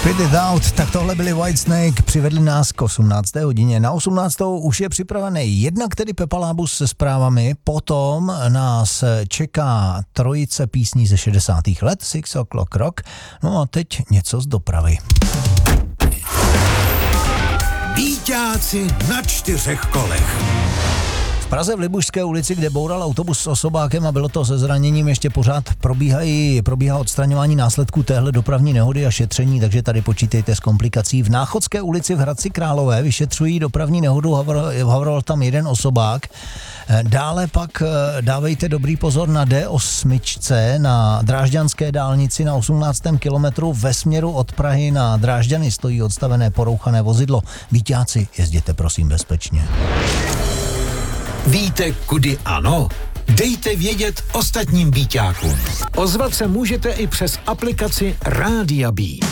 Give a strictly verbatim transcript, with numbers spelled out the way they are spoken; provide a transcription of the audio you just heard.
Spit It Out, tak tohle byli Whitesnake, přivedli nás k osmnácté hodině. Na osmnáctou už je připravený jednak tedy Pepa Lábus se zprávami, potom nás čeká trojice písní ze šedesátých let, Six O'Clock Rock, no a teď něco z dopravy. Víťáci na čtyřech kolech. V Praze v Libušské ulici, kde boural autobus s osobákem a bylo to se zraněním, ještě pořád probíhají, probíhá odstraňování následků téhle dopravní nehody a šetření, takže tady počítejte s komplikací. V Náchodské ulici v Hradci Králové vyšetřují dopravní nehodu, havaroval tam jeden osobák. Dále pak dávejte dobrý pozor na D osm na Drážďanské dálnici na osmnáctém kilometru ve směru od Prahy na Drážďany stojí odstavené porouchané vozidlo. Víťáci, jezděte prosím bezpečně. Víte, kudy ano? Dejte vědět ostatním víťákům. Ozvat se můžete i přes aplikaci Rádia B.